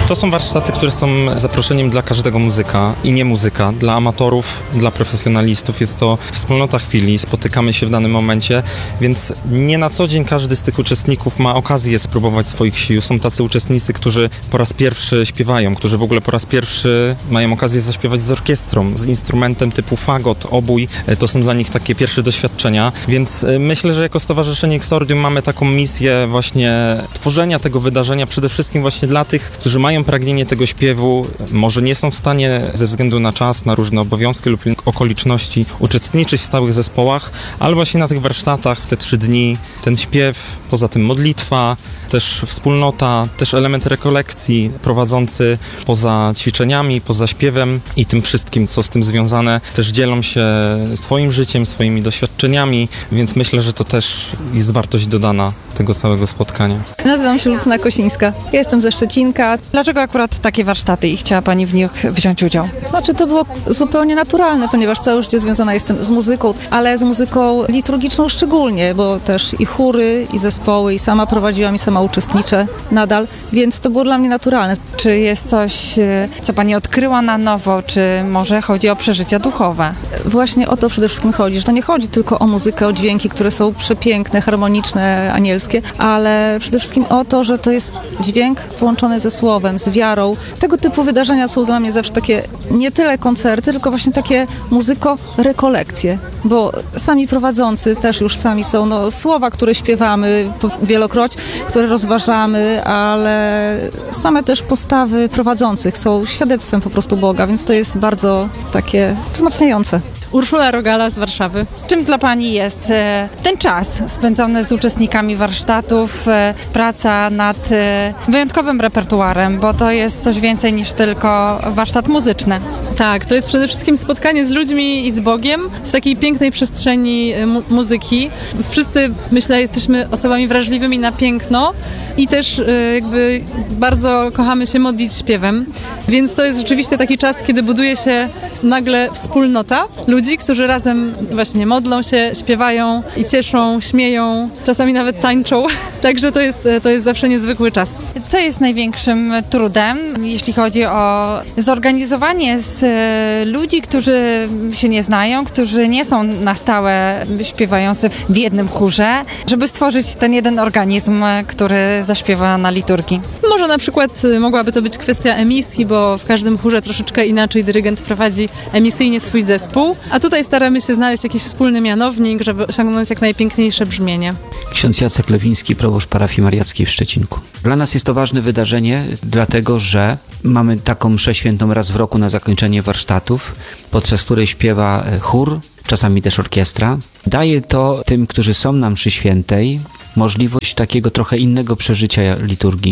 To są warsztaty, które są zaproszeniem dla każdego muzyka i nie muzyka, dla amatorów, dla profesjonalistów. Jest to wspólnota chwili, spotykamy się w danym momencie, więc nie na co dzień każdy z tych uczestników ma okazję spróbować swoich sił. Są tacy uczestnicy, którzy po raz pierwszy śpiewają, którzy w ogóle po raz pierwszy mają okazję zaśpiewać z orkiestrą, z instrumentem typu fagot, obój. To są dla nich takie pierwsze doświadczenia, więc myślę, że jako Stowarzyszenie Exordium mamy taką misję właśnie tworzenia tego wydarzenia przede wszystkim właśnie dla tych, którzy mają pragnienie tego śpiewu, może nie są w stanie ze względu na czas, na różne obowiązki lub okoliczności uczestniczyć w stałych zespołach, ale właśnie na tych warsztatach w te 3 dni ten śpiew, poza tym modlitwa, też wspólnota, też element rekolekcji prowadzący poza ćwiczeniami, poza śpiewem i tym wszystkim, co z tym związane, też dzielą się swoim życiem, swoimi doświadczeniami, więc myślę, że to też jest wartość dodana tego całego spotkania. Nazywam się Lucyna Kosińska. Ja jestem ze Szczecinka. Dlaczego akurat takie warsztaty i chciała Pani w nich wziąć udział? Znaczy to było zupełnie naturalne, ponieważ całe życie związana jestem z muzyką, ale z muzyką liturgiczną szczególnie, bo też i chóry, i zespoły, i sama prowadziłam, i sama uczestniczę nadal, więc to było dla mnie naturalne. Czy jest coś, co Pani odkryła na nowo, czy może chodzi o przeżycia duchowe? Właśnie o to przede wszystkim chodzi, że to nie chodzi tylko o muzykę, o dźwięki, które są przepiękne, harmoniczne, anielskie, ale przede wszystkim o to, że to jest dźwięk połączony ze słowem, z wiarą. Tego typu wydarzenia są dla mnie zawsze takie nie tyle koncerty, tylko właśnie takie muzyko-rekolekcje, bo sami prowadzący też już sami są słowa, które śpiewamy wielokroć, które rozważamy, ale same też postawy prowadzących są świadectwem po prostu Boga, więc to jest bardzo takie wzmacniające. Urszula Rogala z Warszawy. Czym dla Pani jest ten czas spędzony z uczestnikami warsztatów, praca nad wyjątkowym repertuarem, bo to jest coś więcej niż tylko warsztat muzyczny? Tak, to jest przede wszystkim spotkanie z ludźmi i z Bogiem w takiej pięknej przestrzeni muzyki. Wszyscy, myślę, jesteśmy osobami wrażliwymi na piękno i też jakby bardzo kochamy się modlić śpiewem, więc to jest rzeczywiście taki czas, kiedy buduje się nagle wspólnota ludzi, którzy razem właśnie modlą się, śpiewają i cieszą, śmieją, czasami nawet tańczą, także to jest zawsze niezwykły czas. Co jest największym trudem, jeśli chodzi o zorganizowanie z ludzi, którzy się nie znają, którzy nie są na stałe śpiewający w jednym chórze, żeby stworzyć ten jeden organizm, który zaśpiewa na liturgii? Może na przykład mogłaby to być kwestia emisji, bo w każdym chórze troszeczkę inaczej dyrygent prowadzi emisyjnie swój zespół, a tutaj staramy się znaleźć jakiś wspólny mianownik, żeby osiągnąć jak najpiękniejsze brzmienie. Ksiądz Jacek Lewiński, proboszcz parafii mariackiej w Szczecinku. Dla nas jest to ważne wydarzenie, dlatego że mamy taką mszę świętą raz w roku na zakończenie warsztatów, podczas której śpiewa chór, czasami też orkiestra. Daje to tym, którzy są na mszy świętej, możliwość takiego trochę innego przeżycia liturgii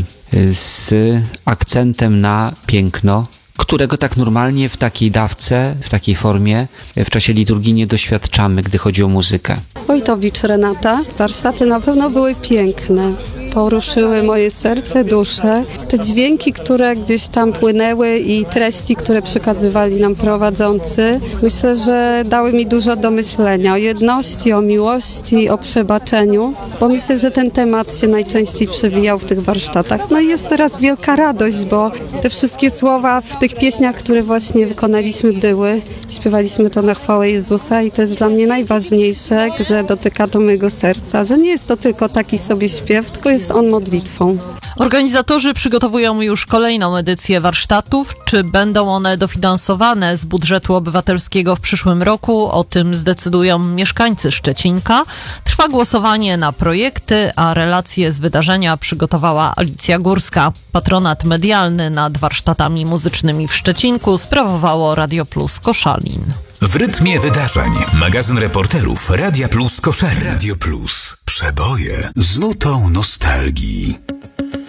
z akcentem na piękno, którego tak normalnie w takiej dawce, w takiej formie w czasie liturgii nie doświadczamy, gdy chodzi o muzykę. Wojtowicz Renata. Warsztaty na pewno były piękne. Poruszyły moje serce, duszę. Te dźwięki, które gdzieś tam płynęły i treści, które przekazywali nam prowadzący, myślę, że dały mi dużo do myślenia o jedności, o miłości, o przebaczeniu, bo myślę, że ten temat się najczęściej przewijał w tych warsztatach. No i jest teraz wielka radość, bo te wszystkie słowa w tych pieśniach, które właśnie wykonaliśmy, były. Śpiewaliśmy to na chwałę Jezusa i to jest dla mnie najważniejsze, że dotyka to mojego serca, że nie jest to tylko taki sobie śpiew, tylko jest on modlitwą. Organizatorzy przygotowują już kolejną edycję warsztatów. Czy będą one dofinansowane z budżetu obywatelskiego w przyszłym roku? O tym zdecydują mieszkańcy Szczecinka. Trwa głosowanie na projekty, a relacje z wydarzenia przygotowała Alicja Górska. Patronat medialny nad warsztatami muzycznymi w Szczecinku sprawowało Radio Plus Koszalin. W rytmie wydarzeń. Magazyn reporterów Radia Plus Koszalin. Radio Plus. Przeboje z nutą nostalgii.